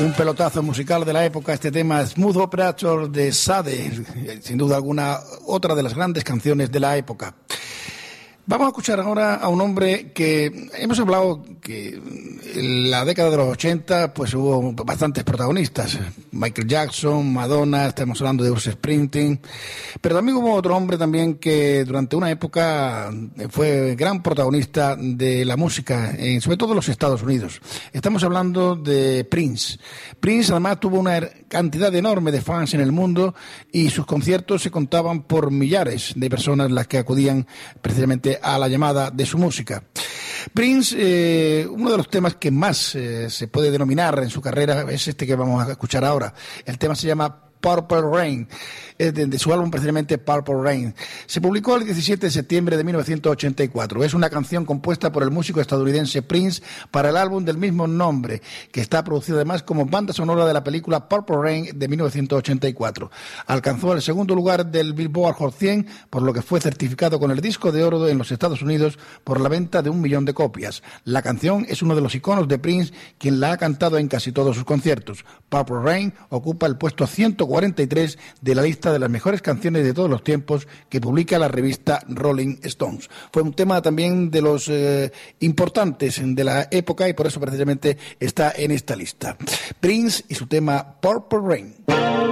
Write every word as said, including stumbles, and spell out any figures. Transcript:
Un pelotazo musical de la época, este tema Smooth Operator de Sade, sin duda alguna otra de las grandes canciones de la época. Vamos a escuchar ahora a un hombre que hemos hablado que en la década de los ochenta pues hubo bastantes protagonistas. Michael Jackson, Madonna, estamos hablando de Bruce Springsteen, pero también hubo otro hombre también que durante una época fue gran protagonista de la música, sobre todo en los Estados Unidos. Estamos hablando de Prince. Prince además tuvo una cantidad enorme de fans en el mundo y sus conciertos se contaban por millares de personas las que acudían precisamente a la llamada de su música. Prince, eh, uno de los temas que más eh, se puede denominar en su carrera es este que vamos a escuchar ahora. El tema se llama Purple Rain, es de, de su álbum precisamente Purple Rain. Se publicó el diecisiete de septiembre de mil novecientos ochenta y cuatro. Es una canción compuesta por el músico estadounidense Prince para el álbum del mismo nombre, que está producido además como banda sonora de la película Purple Rain de mil novecientos ochenta y cuatro. Alcanzó el segundo lugar del Billboard Hot cien, por lo que fue certificado con el disco de oro en los Estados Unidos por la venta de un millón de copias. La canción es uno de los iconos de Prince, quien la ha cantado en casi todos sus conciertos. Purple Rain ocupa el puesto ciento cuarenta y tres de la lista de las mejores canciones de todos los tiempos que publica la revista Rolling Stones. Fue un tema también de los eh, importantes de la época y por eso precisamente está en esta lista. Prince y su tema Purple Rain.